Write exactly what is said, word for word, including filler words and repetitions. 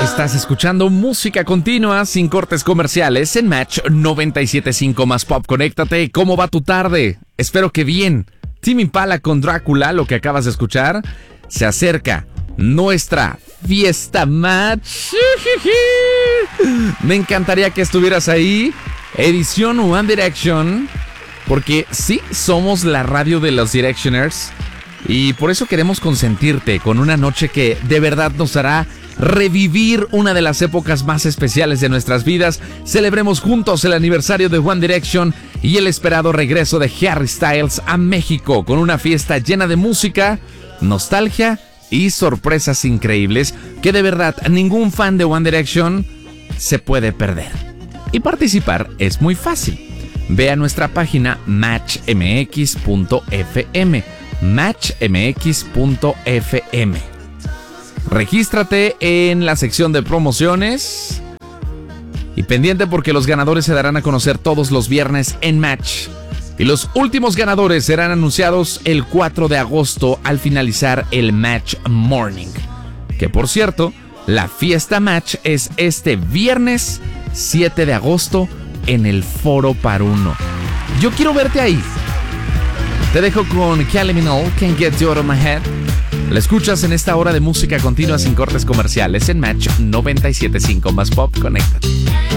Estás escuchando música continua sin cortes comerciales en Match noventa y siete punto cinco más Pop. Conéctate. ¿Cómo va tu tarde? Espero que bien. Tame Impala con Drácula, lo que acabas de escuchar. Se acerca nuestra fiesta Match. Me encantaría que estuvieras ahí. Edición One Direction. Porque sí, somos la radio de los Directioners. Y por eso queremos consentirte con una noche que de verdad nos hará revivir una de las épocas más especiales de nuestras vidas. Celebremos juntos el aniversario de One Direction y el esperado regreso de Harry Styles a México con una fiesta llena de música, nostalgia y sorpresas increíbles que de verdad ningún fan de One Direction se puede perder. Y participar es muy fácil. Ve a nuestra página match m x punto f m, match m x punto f m. Regístrate en la sección de promociones y pendiente porque los ganadores se darán a conocer todos los viernes en Match. Y los últimos ganadores serán anunciados el cuatro de agosto al finalizar el Match Morning. Que por cierto, la fiesta Match es este viernes siete de agosto en el Foro Paruno. Yo quiero verte ahí. Te dejo con Kylie Minogue, Can't Get You Out of My Head. La escuchas en esta hora de música continua sin cortes comerciales en Match noventa y siete punto cinco más Pop. Conéctate.